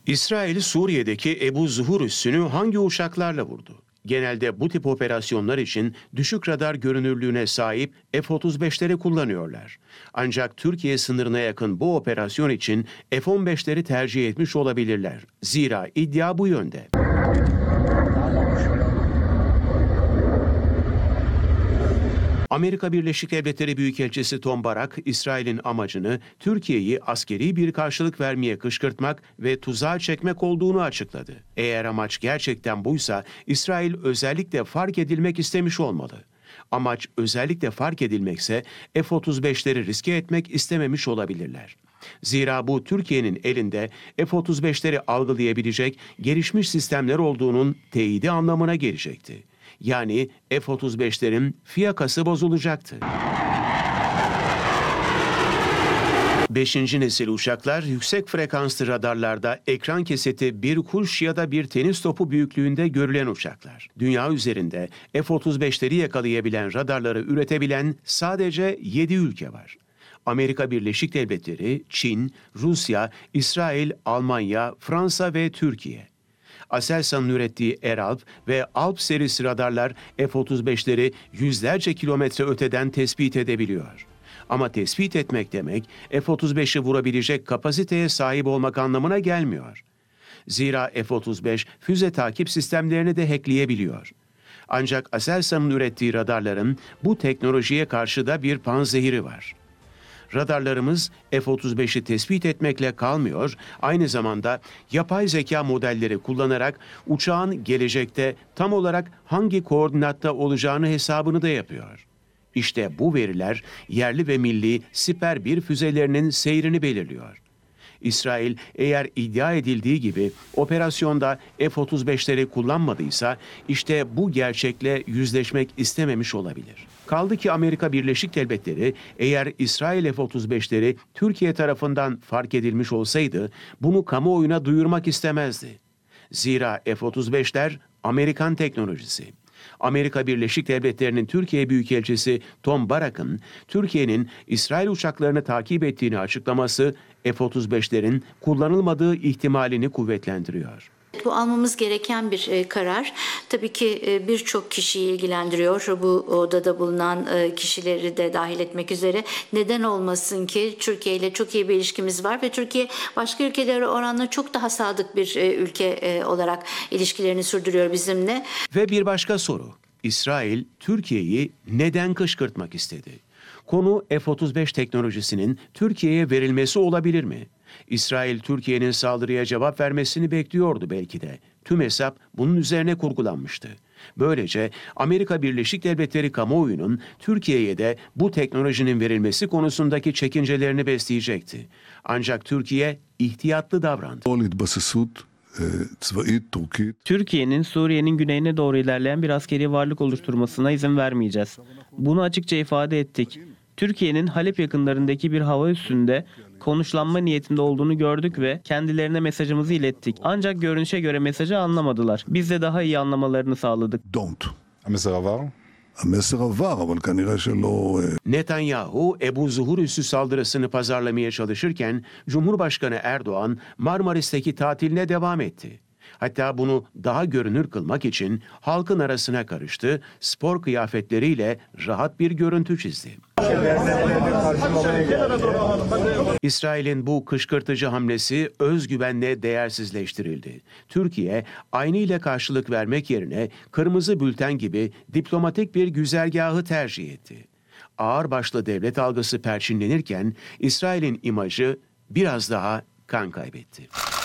İsrail, Suriye'deki Ebu Zuhur üssünü hangi uçaklarla vurdu? Genelde bu tip operasyonlar için düşük radar görünürlüğüne sahip F-35'leri kullanıyorlar. Ancak Türkiye sınırına yakın bu operasyon için F-15'leri tercih etmiş olabilirler. Zira iddia bu yönde. Amerika Birleşik Devletleri Büyükelçisi Tom Barak, İsrail'in amacını Türkiye'yi askeri bir karşılık vermeye kışkırtmak ve tuzağa çekmek olduğunu açıkladı. Eğer amaç gerçekten buysa, İsrail özellikle fark edilmek istemiş olmalı. Amaç özellikle fark edilmekse F-35'leri riske etmek istememiş olabilirler. Zira bu Türkiye'nin elinde F-35'leri algılayabilecek gelişmiş sistemler olduğunun teyidi anlamına gelecekti. Yani F-35'lerin fiyakası bozulacaktı. 5. nesil uçaklar yüksek frekanslı radarlarda ekran kesiti bir kuş ya da bir tenis topu büyüklüğünde görülen uçaklar. Dünya üzerinde F-35'leri yakalayabilen radarları üretebilen sadece 7 ülke var. Amerika Birleşik Devletleri, Çin, Rusya, İsrail, Almanya, Fransa ve Türkiye. Aselsan'ın ürettiği Eralp ve Alp serisi radarlar F-35'leri yüzlerce kilometre öteden tespit edebiliyor. Ama tespit etmek demek F-35'i vurabilecek kapasiteye sahip olmak anlamına gelmiyor. Zira F-35 füze takip sistemlerini de hackleyebiliyor. Ancak Aselsan'ın ürettiği radarların bu teknolojiye karşı da bir panzehiri var. Radarlarımız F-35'i tespit etmekle kalmıyor, aynı zamanda yapay zeka modelleri kullanarak uçağın gelecekte tam olarak hangi koordinatta olacağını hesabını da yapıyor. İşte bu veriler yerli ve milli Siper 1 füzelerinin seyrini belirliyor. İsrail eğer iddia edildiği gibi operasyonda F-35'leri kullanmadıysa işte bu gerçekle yüzleşmek istememiş olabilir. Kaldı ki Amerika Birleşik Devletleri eğer İsrail F-35'leri Türkiye tarafından fark edilmiş olsaydı bunu kamuoyuna duyurmak istemezdi. Zira F-35'ler Amerikan teknolojisi. Amerika Birleşik Devletleri'nin Türkiye Büyükelçisi Tom Barak'ın Türkiye'nin İsrail uçaklarını takip ettiğini açıklaması F-35'lerin kullanılmadığı ihtimalini kuvvetlendiriyor. Bu almamız gereken bir karar. Tabii ki birçok kişiyi ilgilendiriyor. Bu odada bulunan kişileri de dahil etmek üzere. Neden olmasın ki Türkiye ile çok iyi bir ilişkimiz var ve Türkiye başka ülkelere oranla çok daha sadık bir ülke olarak ilişkilerini sürdürüyor bizimle. Ve bir başka soru. İsrail, Türkiye'yi neden kışkırtmak istedi? Konu F-35 teknolojisinin Türkiye'ye verilmesi olabilir mi? İsrail, Türkiye'nin saldırıya cevap vermesini bekliyordu belki de. Tüm hesap bunun üzerine kurgulanmıştı. Böylece Amerika Birleşik Devletleri kamuoyunun Türkiye'ye de bu teknolojinin verilmesi konusundaki çekincelerini besleyecekti. Ancak Türkiye ihtiyatlı davrandı. Türkiye'nin Suriye'nin güneyine doğru ilerleyen bir askeri varlık oluşturmasına izin vermeyeceğiz. Bunu açıkça ifade ettik. Türkiye'nin Halep yakınlarındaki bir hava üssünde konuşlanma niyetinde olduğunu gördük ve kendilerine mesajımızı ilettik. Ancak görünüşe göre mesajı anlamadılar. Biz de daha iyi anlamalarını sağladık. Netanyahu, Ebu Zuhur üssü saldırısını pazarlamaya çalışırken Cumhurbaşkanı Erdoğan Marmaris'teki tatiline devam etti. Hatta bunu daha görünür kılmak için halkın arasına karıştı, spor kıyafetleriyle rahat bir görüntü çizdi. İsrail'in bu kışkırtıcı hamlesi özgüvenle değersizleştirildi. Türkiye, aynıyla karşılık vermek yerine kırmızı bülten gibi diplomatik bir güzergahı tercih etti. Ağırbaşlı devlet algısı perçinlenirken İsrail'in imajı biraz daha kan kaybetti.